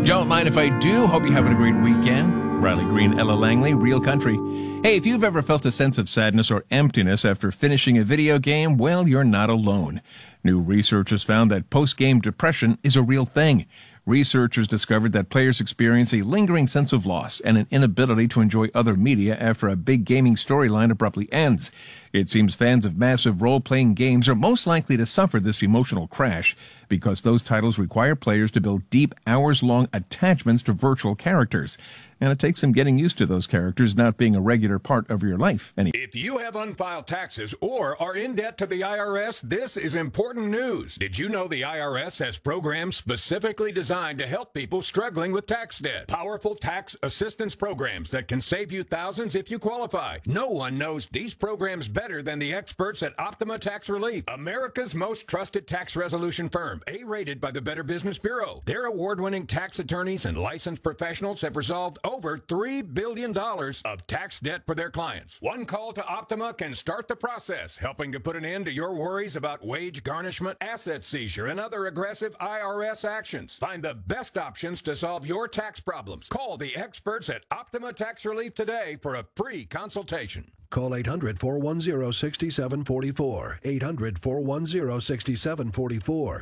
Don't mind if I do. Hope you're having a great weekend. Riley Green, Ella Langley, Real Country. Hey, if you've ever felt a sense of sadness or emptiness after finishing a video game, well, you're not alone. New research has found that post-game depression is a real thing. Researchers discovered that players experience a lingering sense of loss and an inability to enjoy other media after a big gaming storyline abruptly ends. It seems fans of massive role-playing games are most likely to suffer this emotional crash because those titles require players to build deep, hours-long attachments to virtual characters. And it takes some getting used to those characters not being a regular part of your life. If you have unfiled taxes or are in debt to the IRS, this is important news. Did you know the IRS has programs specifically designed to help people struggling with tax debt? Powerful tax assistance programs that can save you thousands if you qualify. No one knows these programs better than the experts at Optima Tax Relief, America's most trusted tax resolution firm, A-rated by the Better Business Bureau. Their award-winning tax attorneys and licensed professionals have resolved over $3 billion of tax debt for their clients. One call to Optima can start the process, helping to put an end to your worries about wage garnishment, asset seizure, and other aggressive IRS actions. Find the best options to solve your tax problems. Call the experts at Optima Tax Relief today for a free consultation. Call 800-410-6744. 800-410-6744.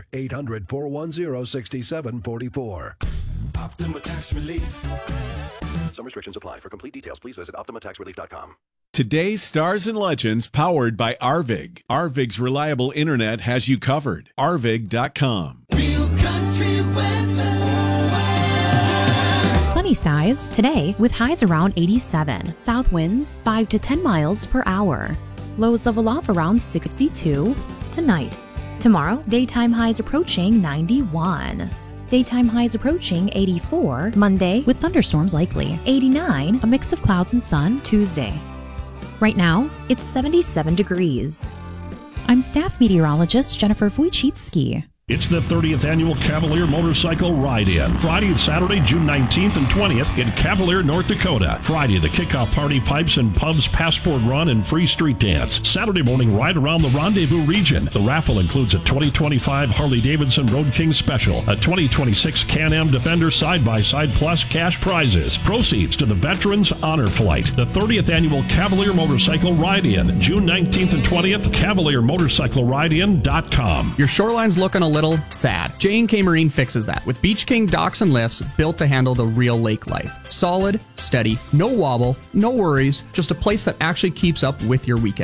800-410-6744. Optima Tax Relief. Some restrictions apply. For complete details, please visit OptimaTaxRelief.com. Today's Stars and Legends powered by Arvig. Arvig's reliable internet has you covered. Arvig.com. Real Country weather. Sunny skies today with highs around 87. South winds 5 to 10 miles per hour. Lows level off around 62 tonight. Tomorrow, daytime highs approaching 91. Daytime highs approaching 84 Monday with thunderstorms likely. 89, a mix of clouds and sun Tuesday. Right now, it's 77 degrees. I'm staff meteorologist Jennifer Wojcicki. It's the 30th Annual Cavalier Motorcycle Ride-In. Friday and Saturday, June 19th and 20th in Cavalier, North Dakota. Friday, the kickoff party, pipes and pubs, passport run, and free street dance. Saturday morning, ride around the Rendezvous region. The raffle includes a 2025 Harley-Davidson Road King Special, a 2026 Can-Am Defender Side-by-Side plus cash prizes. Proceeds to the Veterans Honor Flight. The 30th Annual Cavalier Motorcycle Ride-In, June 19th and 20th, CavalierMotorcycleRide-In.com. Your shoreline's looking a little sad. J&K Marine fixes that with Beach King docks and lifts built to handle the real lake life. Solid, steady, no wobble, no worries, just a place that actually keeps up with your weekend.